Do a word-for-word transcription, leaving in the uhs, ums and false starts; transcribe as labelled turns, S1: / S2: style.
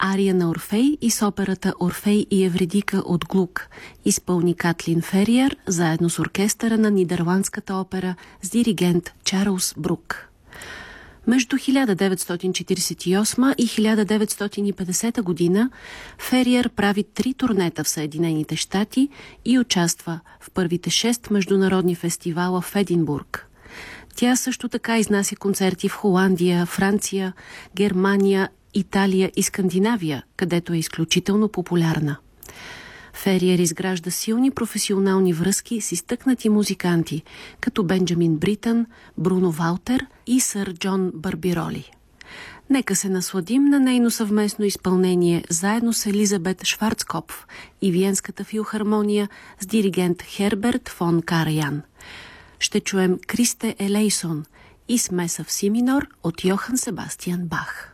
S1: ария на Орфей и с операта Орфей и Евридика от Глук изпълни Катлин Фериер заедно с оркестъра на Нидерландската опера с диригент Чарлз Брук. Между хиляда деветстотин четиридесет и осма и хиляда деветстотин и петдесета година Фериер прави три турнета в Съединените щати и участва в първите шест международни фестивала в Единбург. Тя също така изнася концерти в Холандия, Франция, Германия, Италия и Скандинавия, където е изключително популярна. Фериер изгражда силни професионални връзки с изтъкнати музиканти, като Бенджамин Бритън, Бруно Валтер и сър Джон Барбироли. Нека се насладим на нейно съвместно изпълнение заедно с Елизабет Шварцкопф и Виенската филхармония с диригент Херберт фон Караян. Ще чуем Кристе Елейсон и смеса в си минор от Йохан Себастиан Бах.